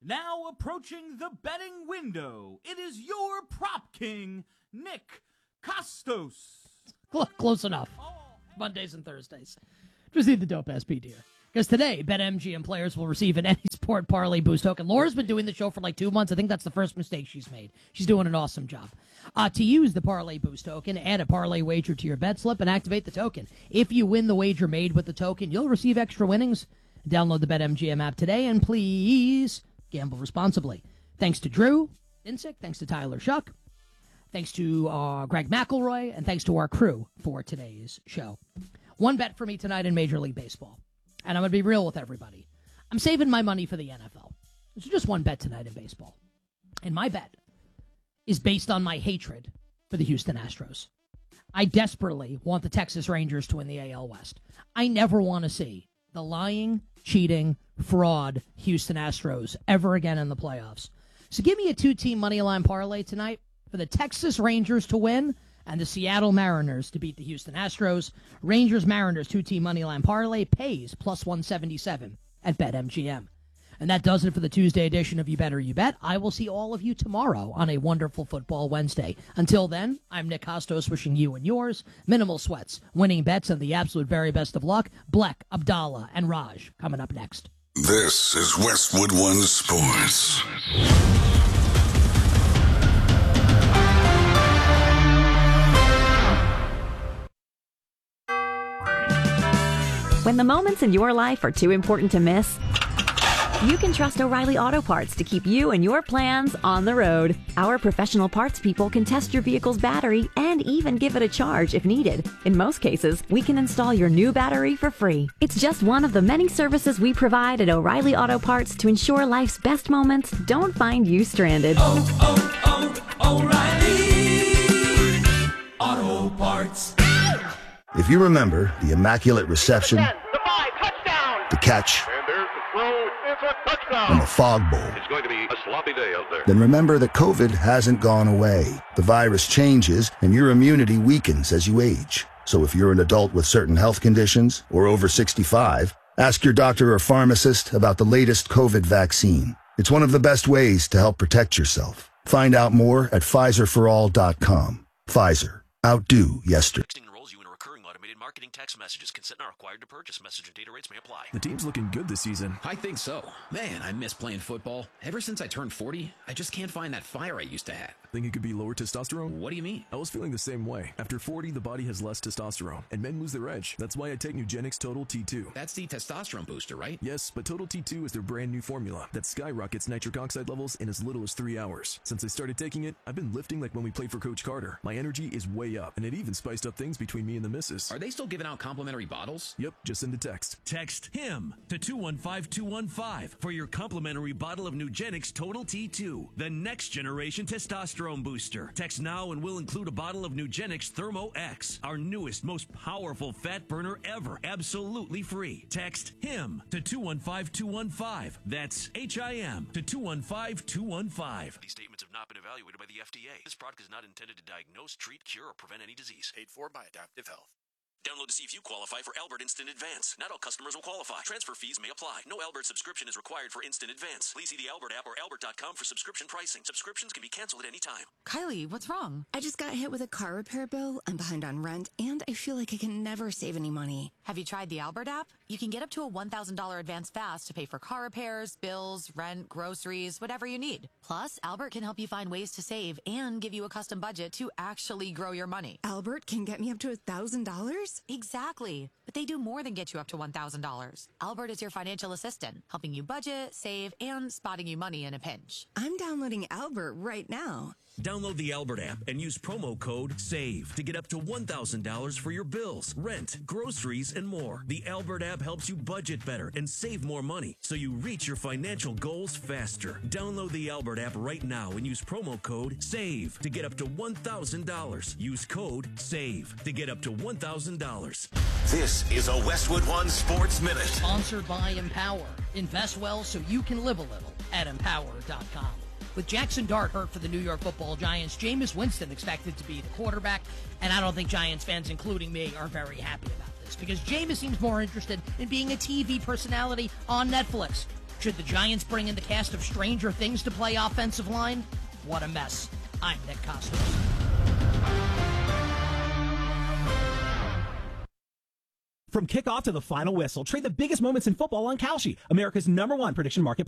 Now approaching the betting window, it is your prop king, Nick Costos. Close enough. Mondays and Thursdays. Just need the dope-ass beat here. Because today, BetMGM players will receive an Any Sport Parlay Boost token. Laura's been doing the show for like 2 months. I think that's the first mistake she's made. She's doing an awesome job. To use the Parlay Boost token, add a parlay wager to your bet slip and activate the token. If you win the wager made with the token, you'll receive extra winnings. Download the BetMGM app today, and please gamble responsibly. Thanks to Drew Dinsick. Thanks to Tyler Shuck. Thanks to Greg McElroy. And thanks to our crew for today's show. One bet for me tonight in Major League Baseball. And I'm going to be real with everybody. I'm saving my money for the NFL. There's just one bet tonight in baseball. And my bet is based on my hatred for the Houston Astros. I desperately want the Texas Rangers to win the AL West. I never want to see the lying, cheating, fraud Houston Astros ever again in the playoffs. So give me a 2-team moneyline parlay tonight for the Texas Rangers to win and the Seattle Mariners to beat the Houston Astros. Rangers-Mariners 2-team moneyline parlay pays plus 177 at BetMGM. And that does it for the Tuesday edition of You Better You Bet. I will see all of you tomorrow on a wonderful Football Wednesday. Until then, I'm Nick Costos wishing you and yours minimal sweats, winning bets, and the absolute very best of luck. Bleck, Abdallah, and Raj coming up next. This is Westwood One Sports. When the moments in your life are too important to miss, you can trust O'Reilly Auto Parts to keep you and your plans on the road. Our professional parts people can test your vehicle's battery and even give it a charge if needed. In most cases, we can install your new battery for free. It's just one of the many services we provide at O'Reilly Auto Parts to ensure life's best moments don't find you stranded. O'Reilly Auto Parts. If you remember the immaculate reception, the 5, touchdown, the catch, and there's the throw, it's a touchdown, and the fog bowl, it's going to be a sloppy day out there. then remember that COVID hasn't gone away. The virus changes, and your immunity weakens as you age. So if you're an adult with certain health conditions or over 65, ask your doctor or pharmacist about the latest COVID vaccine. It's one of the best ways to help protect yourself. Find out more at PfizerForAll.com. Pfizer. Outdo yesterday. Marketing text messages. Consent not required to purchase. Message and data rates may apply. The team's looking good this season. I think so. Man, I miss playing football. Ever since I turned 40, I just can't find that fire I used to have. Think it could be lower testosterone? What do you mean? I was feeling the same way. After 40, the body has less testosterone, and men lose their edge. That's why I take Nugenix Total T2. That's the testosterone booster, right? Yes, but Total T2 is their brand new formula that skyrockets nitric oxide levels in as little as 3 hours. Since I started taking it, I've been lifting like when we played for Coach Carter. My energy is way up, and it even spiced up things between me and the missus. Are they still giving out complimentary bottles? Yep, just send a text. Text HIM to 215215 for your complimentary bottle of Nugenix Total T2, the next generation testosterone booster. Text now and we'll include a bottle of Nugenix Thermo X, our newest, most powerful fat burner ever, absolutely free. Text HIM to 215215. That's HIM to 215215. These statements have not been evaluated by the FDA. This product is not intended to diagnose, treat, cure, or prevent any disease. Paid for by Adaptive Health. Download to see if you qualify for Albert Instant Advance. Not all customers will qualify. Transfer fees may apply. No Albert subscription is required for Instant Advance. Please see the Albert app or albert.com for subscription pricing. Subscriptions can be canceled at any time. Kylie, what's wrong? I just got hit with a car repair bill. I'm behind on rent, and I feel like I can never save any money. Have you tried the Albert app? You can get up to a $1,000 advance fast to pay for car repairs, bills, rent, groceries, whatever you need. Plus, Albert can help you find ways to save and give you a custom budget to actually grow your money. Albert can get me up to $1,000? Exactly. But they do more than get you up to $1,000. Albert is your financial assistant, helping you budget, save, and spotting you money in a pinch. I'm downloading Albert right now. Download the Albert app and use promo code SAVE to get up to $1,000 for your bills, rent, groceries, and more. The Albert app helps you budget better and save more money so you reach your financial goals faster. Download the Albert app right now and use promo code SAVE to get up to $1,000. Use code SAVE to get up to $1,000. This is a Westwood One Sports Minute. Sponsored by Empower. Invest well so you can live a little at Empower.com. With Jackson Dart hurt for the New York Football Giants, Jameis Winston expected to be the quarterback, and I don't think Giants fans, including me, are very happy about this because Jameis seems more interested in being a TV personality on Netflix. Should the Giants bring in the cast of Stranger Things to play offensive line? What a mess. I'm Nick Kostos. From kickoff to the final whistle, trade the biggest moments in football on Kalshi, America's #1 prediction market.